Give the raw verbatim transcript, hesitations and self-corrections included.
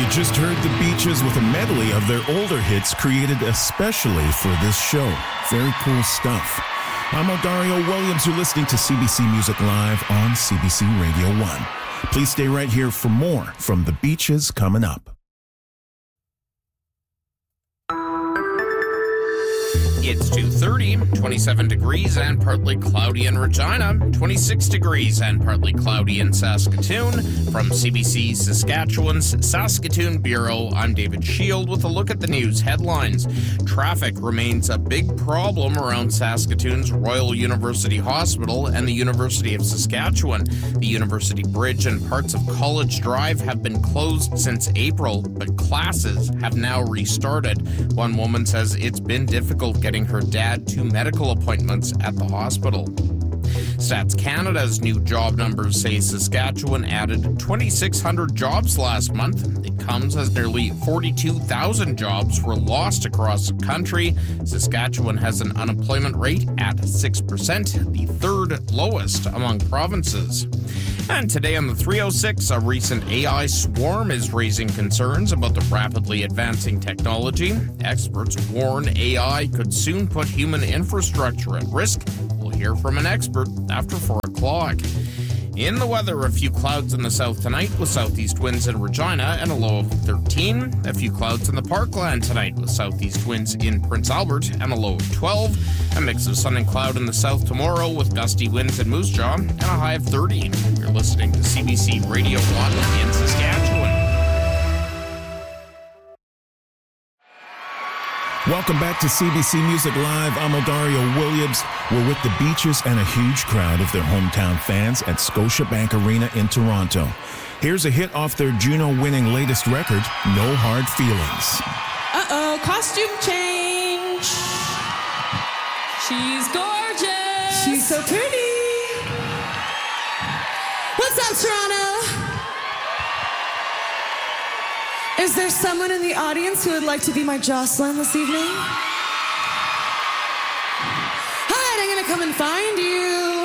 You just heard the Beaches with a medley of their older hits created especially for this show. Very cool stuff. I'm Odario Williams. You're listening to C B C Music Live on C B C Radio one. Please stay right here for more from the Beaches coming up. It's two thirty, twenty-seven degrees and partly cloudy in Regina, twenty-six degrees and partly cloudy in Saskatoon. From C B C Saskatchewan's Saskatoon Bureau, I'm David Shield with a look at the news headlines. Traffic remains a big problem around Saskatoon's Royal University Hospital and the University of Saskatchewan. The University Bridge and parts of College Drive have been closed since April, but classes have now restarted. One woman says it's been difficult getting her dad to medical appointments at the hospital. Stats Canada's new job numbers say Saskatchewan added twenty-six hundred jobs last month. It comes as nearly forty-two thousand jobs were lost across the country. Saskatchewan has an unemployment rate at six percent, the third lowest among provinces. And today on the three oh six, a recent A I swarm is raising concerns about the rapidly advancing technology. Experts warn A I could soon put human infrastructure at risk. We'll hear from an expert after four o'clock. In the weather, a few clouds in the south tonight with southeast winds in Regina and a low of thirteen. A few clouds in the Parkland tonight with southeast winds in Prince Albert and a low of twelve. A mix of sun and cloud in the south tomorrow with gusty winds in Moose Jaw and a high of thirty. You're listening to C B C Radio one in Saskatchewan. Welcome back to C B C Music Live. I'm Odario Williams. We're with the Beaches and a huge crowd of their hometown fans at Scotiabank Arena in Toronto. Here's a hit off their Juno-winning latest record, No Hard Feelings. Uh-oh, costume change. She's gorgeous. She's so pretty. What's up, Toronto? Is there someone in the audience who would like to be my Jocelyn this evening? All right, I'm gonna come and find you.